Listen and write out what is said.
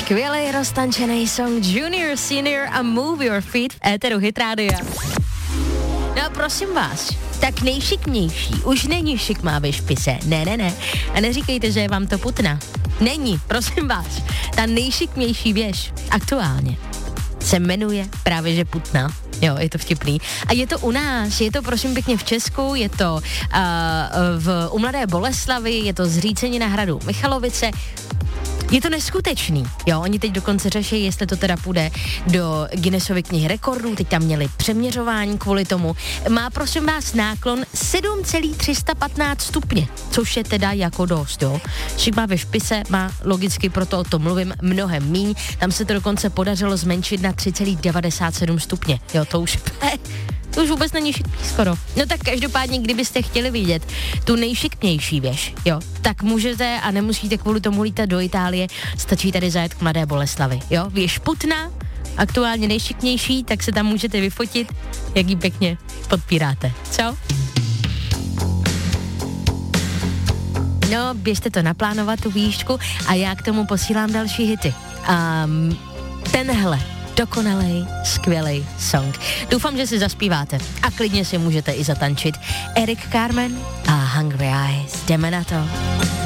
Skvělej roztančený song Junior, Senior a Move Your Feet v éteru Hit Rádia. No a prosím vás, tak nejšiknější už není šikmá ve špise, ne. A neříkejte, že je vám to putna. Není, prosím vás, ta nejšiknější věž aktuálně se jmenuje právě že putna. Jo, je to vtipný. A je to u nás, je to prosím pěkně v Česku, je to u Mladé Boleslavi, je to Zřícenina hradu Michalovice. Je to neskutečný, jo, oni teď dokonce řeší, jestli to teda půjde do Guinnessovy knihy rekordů, teď tam měli přeměřování kvůli tomu. Má prosím vás náklon 7,315 stupně, což je teda jako dost, jo. Šikma ve špise má logicky, proto o tom mluvím, mnohem míň, tam se to dokonce podařilo zmenšit na 3,97 stupně, jo, to už vůbec není šikmý skoro. No tak každopádně, kdybyste chtěli vidět tu nejšikmější věž, jo, tak můžete a nemusíte kvůli tomu lítat do Itálie, stačí tady zajet k Mladé Boleslavi, jo. Věž putna, aktuálně nejšikmější, tak se tam můžete vyfotit, jak ji pěkně podpíráte, co? No, běžte to naplánovat, tu výšku, a já k tomu posílám další hity. Tenhle dokonalej, skvělej song. Doufám, že si zaspíváte a klidně si můžete i zatančit. Eric Carmen a Hungry Eyes. Jdeme na to.